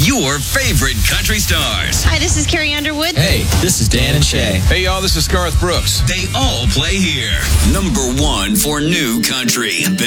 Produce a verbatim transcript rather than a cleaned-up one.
your favorite country stars. Hi, this is Carrie Underwood. Hey, this is Dan and Shay. Hey, y'all, this is Garth Brooks. They all play here. Number one for new country.